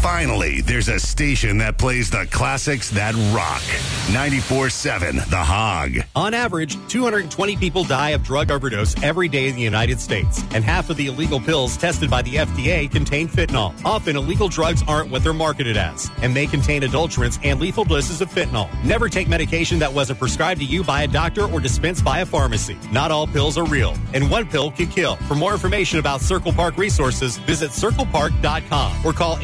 Finally, there's a station that plays the classics that rock. 94.7 The Hog. On average, 220 people die of drug overdose every day in the United States, and half of the illegal pills tested by the FDA contain fentanyl. Often, illegal drugs aren't what they're marketed as, and may contain adulterants and lethal doses of fentanyl. Never take medication that wasn't prescribed to you by a doctor or dispensed by a pharmacy. Not all pills are real, and one pill can kill. For more information about Circle Park resources, visit CirclePark.com or call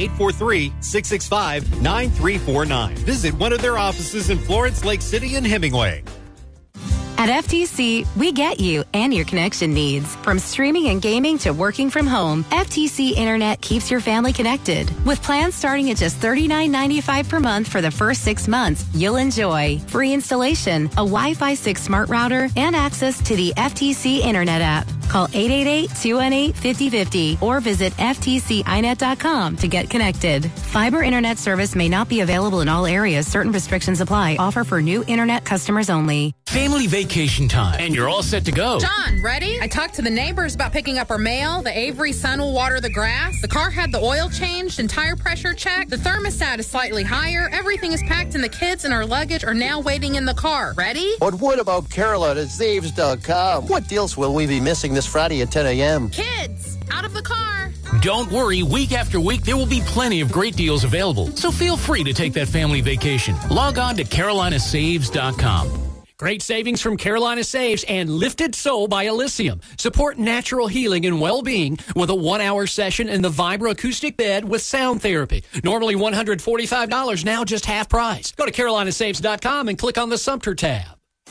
843-665-9349. Visit one of their offices in Florence, Lake City, and Hemingway. At FTC, we get you and your connection needs. From streaming and gaming to working from home, FTC Internet keeps your family connected. With plans starting at just $39.95 per month for the first 6 months, you'll enjoy free installation, a Wi-Fi 6 smart router, and access to the FTC Internet app. Call 888-218-5050 or visit ftcinet.com to get connected. Fiber Internet service may not be available in all areas. Certain restrictions apply. Offer for new Internet customers only. Family vacation time, and you're all set to go. John, ready? I talked to the neighbors about picking up our mail. The Avery Sun will water the grass. The car had the oil changed and tire pressure checked. The thermostat is slightly higher. Everything is packed, and the kids and our luggage are now waiting in the car. Ready? But what about Caroline at Zaves.com? What deals will we be missing this Friday at 10 a.m.? Kids, out of the car. Don't worry, week after week, there will be plenty of great deals available. So feel free to take that family vacation. Log on to CarolinaSaves.com. Great savings from Carolina Saves and Lifted Soul by Elysium. Support natural healing and well-being with a 1-hour session in the Vibra acoustic bed with sound therapy. Normally $145, now just half price. Go to CarolinaSaves.com and click on the Sumter tab.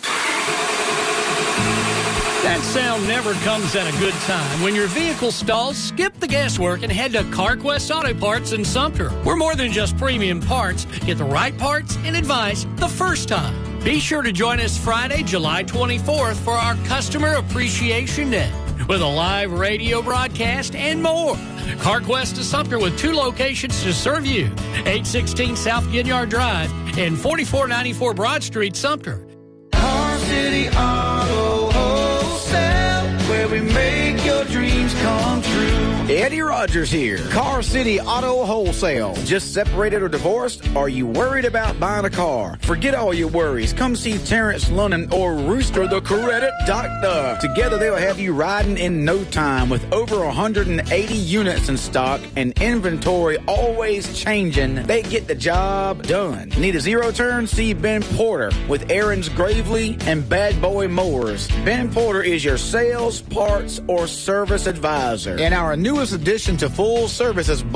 That sound never comes at a good time. When your vehicle stalls, skip the guesswork and head to CarQuest Auto Parts in Sumter. We're more than just premium parts. Get the right parts and advice the first time. Be sure to join us Friday, July 24th for our Customer Appreciation Day with a live radio broadcast and more. CarQuest of Sumter with 2 locations to serve you. 816 South Ginyard Drive and 4494 Broad Street, Sumter. Car City Auto Wholesale, where we make your dreams come true. Eddie Rogers here. Car City Auto Wholesale. Just separated or divorced? Are you worried about buying a car? Forget all your worries. Come see Terrence Lunnan or Rooster the Credit Doctor. Together they'll have you riding in no time with over 180 units in stock and inventory always changing. They get the job done. Need a zero turn? See Ben Porter with Aaron's Gravely and Bad Boy Mowers. Ben Porter is your sales, parts, or service advisor. And our newest addition to full service is